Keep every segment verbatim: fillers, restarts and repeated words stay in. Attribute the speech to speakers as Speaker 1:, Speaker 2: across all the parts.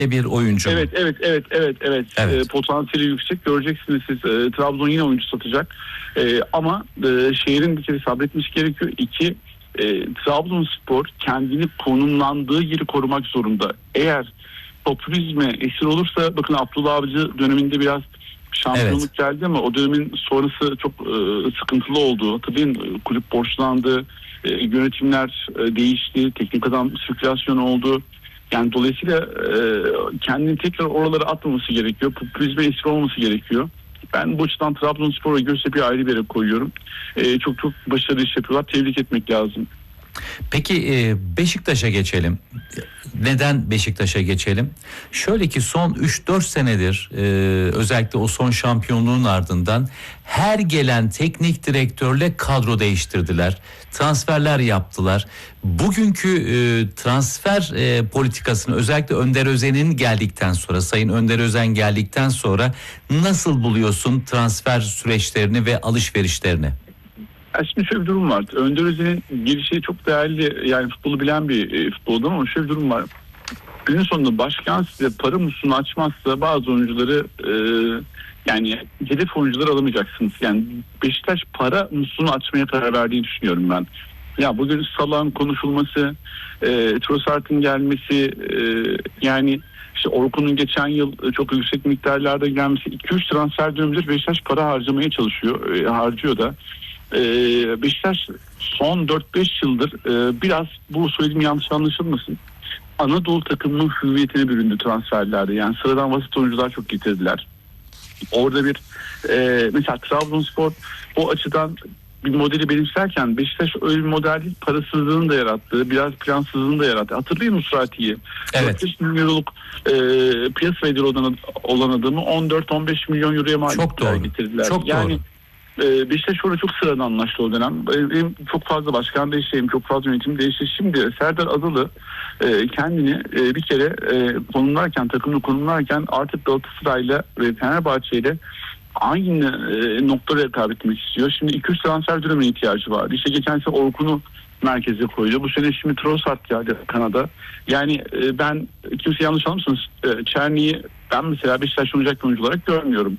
Speaker 1: bir oyuncu.
Speaker 2: Evet, evet, evet, evet, evet.
Speaker 1: Evet.
Speaker 2: E, potansiyeli yüksek. Göreceksiniz siz. E, Trabzon yine oyuncu satacak. E, ama e, şehrin bir kere sabretmesi gerekiyor. İki, e, Trabzonspor kendini konumlandığı yeri korumak zorunda. Eğer popülizme esir olursa, bakın Abdullah Avcı döneminde biraz şampiyonluk evet. geldi ama o dönemin sonrası çok e, sıkıntılı oldu. Tabii kulüp borçlandı, e, yönetimler e, değişti, teknik adam sirkülasyon oldu. Yani dolayısıyla e, kendini tekrar oralara atmaması gerekiyor. Popülizme esir olmaması gerekiyor. Ben bu açıdan Trabzonspor ve Göztepe'yi ayrı bir yere koyuyorum. E, çok çok başarılı iş yapıyorlar. Tebrik etmek lazım.
Speaker 1: Peki Beşiktaş'a geçelim. Neden Beşiktaş'a geçelim? Şöyle ki son üç dört senedir e, özellikle o son şampiyonluğun ardından her gelen teknik direktörle kadro değiştirdiler. Transferler yaptılar. Bugünkü e, transfer e, politikasını özellikle Önder Özen'in geldikten sonra, Sayın Önder Özen geldikten sonra nasıl buluyorsun transfer süreçlerini ve alışverişlerini?
Speaker 2: Aslında şöyle bir durum var. Önder Özen'in girişi çok değerli, yani futbolu bilen bir e, futbolcu ama şöyle bir durum var. Günün sonunda başkan size para musluğunu açmazsa bazı oyuncuları e, yani hedef oyuncuları alamayacaksınız. Yani Beşiktaş para musluğunu açmaya karar verdiğini düşünüyorum ben. Ya bugün Salah'ın konuşulması, e, Trossard'ın gelmesi, e, yani işte Orkun'un geçen yıl çok yüksek miktarlarda gelmesi, iki üç transfer dönemdir Beşiktaş para harcamaya çalışıyor, e, harcıyor da. Ee, Beşiktaş son dört beş yıldır e, biraz, bu söylediğim yanlış anlaşılmasın, Anadolu takımının hüviyetine büründü transferlerde. Yani sıradan basit oyuncular çok getirdiler. Orada bir e, mesela Trabzonspor o açıdan bir modeli benimserken Beşiktaş öyle bir model değil, parasızlığını da yarattığı, biraz plansızlığını da yarattı. Hatırlayın Musrati'yi.
Speaker 1: Evet.
Speaker 2: dört beş milyon euroluk e, piyasa değeri olan, olan adamı on dört on beş milyon euroya mal getirdiler.
Speaker 1: Çok
Speaker 2: yani,
Speaker 1: doğru.
Speaker 2: Beşiktaş orada çok sıradanlaştı o dönem. Benim çok fazla başkan değişti, çok fazla yönetim değişti. Şimdi Serdar Adalı kendini bir kere konumlarken, takımını konumlarken artık Galatasaray'la ve Fenerbahçe'yle aynı noktada rekabet etmek istiyor. Şimdi iki üç transfer dönemine ihtiyacı vardı. İşte geçen sene Orkun'u merkeze koydu. Bu sene şimdi Trossard geldi Kanada. Yani ben, kimse yanlış anlamasın, Çerni'yi ben mesela Beşiktaş oynayacak bir oyuncu olarak görmüyorum.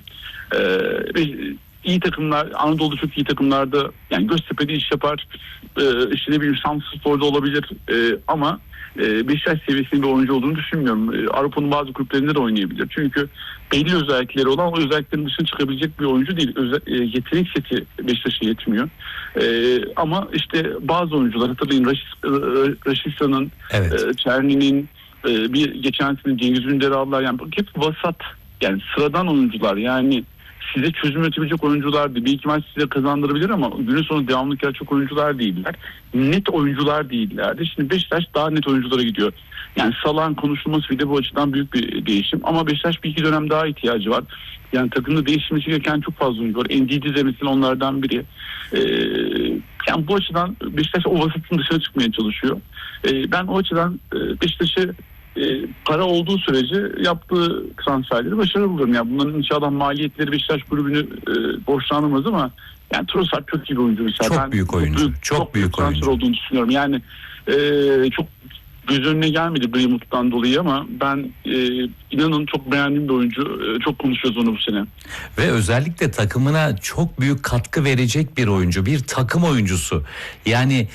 Speaker 2: İyi takımlar, Anadolu'da çok iyi takımlarda, yani Göztepe'de iş yapar, e, işte ne bileyim Samsunspor'da olabilir e, ama e, Beşiktaş seviyesinde bir oyuncu olduğunu düşünmüyorum. E, Avrupa'nın bazı kulüplerinde de oynayabilir. Çünkü belli özellikleri olan, o özelliklerin dışına çıkabilecek bir oyuncu değil. Özel, e, yetenek seti Beşiktaş'a yetmiyor. E, ama işte bazı oyuncular, hatırlayın Raşitsa'nın,
Speaker 1: evet.
Speaker 2: e, Çerni'nin, e, bir geçen sene Cengiz Ünder'i aldılar. Yani hep vasat, yani sıradan oyuncular, yani size çözüm üretebilecek oyunculardı. Bir iki maç size kazandırabilir ama günün sonu devamlı gerçek oyuncular değiller. Net oyuncular değillerdi. Şimdi Beşiktaş daha net oyunculara gidiyor. Yani Salah'ın konuşulması bile bu açıdan büyük bir değişim. Ama Beşiktaş bir iki dönem daha ihtiyacı var. Yani takımda değişmesi gereken çok fazla oyuncu var. Ndidi de mesela onlardan biri. Ee, yani bu açıdan Beşiktaş o vasatın dışına çıkmaya çalışıyor. Ee, ben o açıdan Beşiktaş'ı E, para olduğu sürece yaptığı transferleri başarılı bulurum. Yani bunların inşallah maliyetleri Beşiktaş kulübünü e, borçlanmaz ama yani Trossard çok iyi bir oyuncu mesela.
Speaker 1: Çok
Speaker 2: ben
Speaker 1: büyük oyuncu. Çok,
Speaker 2: çok
Speaker 1: büyük
Speaker 2: transfer
Speaker 1: oyuncu
Speaker 2: olduğunu düşünüyorum. Yani e, çok göz önüne gelmedi Greenwood'dan dolayı ama ben e, inanın çok beğendiğim bir oyuncu. E, çok konuşuyoruz onu bu sene.
Speaker 1: Ve özellikle takımına çok büyük katkı verecek bir oyuncu. Bir takım oyuncusu. Yani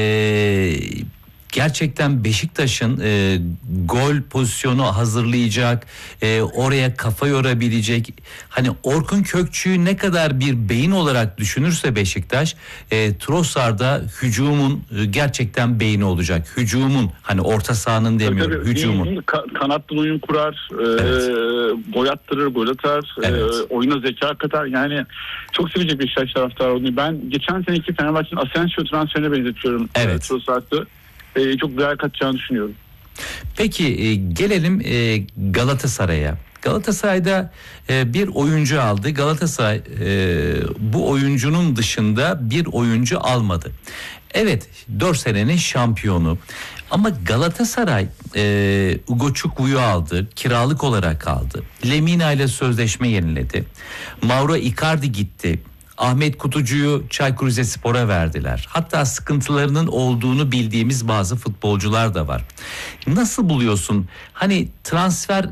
Speaker 1: eee gerçekten Beşiktaş'ın e, gol pozisyonu hazırlayacak, e, oraya kafa yorabilecek. Hani Orkun Kökçü'yü ne kadar bir beyin olarak düşünürse Beşiktaş, e, Trossard'da hücumun e, gerçekten beyni olacak. Hücumun, hani orta sahanın demiyorum,
Speaker 2: tabii, tabii.
Speaker 1: hücumun.
Speaker 2: Değil, ka- kanatlı oyun kurar, e, evet. gol attırır, gol atar, evet. e, oyuna zeka katar. Yani çok sevecek Beşiktaş taraftarı onu. Ben geçen seneki Fenerbahçe'nin Asensio transferine benzetiyorum.
Speaker 1: Evet.
Speaker 2: E, Trossard'ı. Ee, çok değer katacağını düşünüyorum.
Speaker 1: Peki e, gelelim e, Galatasaray'a. Galatasaray'da e, bir oyuncu aldı. Galatasaray e, bu oyuncunun dışında bir oyuncu almadı. Evet, dört senenin şampiyonu. Ama Galatasaray e, Ugo Çukbu'yu aldı. Kiralık olarak aldı. Lemina ile sözleşme yeniledi. Mauro Icardi gitti. Ahmet Kutucu'yu Çaykur Rizespor'a verdiler. Hatta sıkıntılarının olduğunu bildiğimiz bazı futbolcular da var. Nasıl buluyorsun? Hani transfer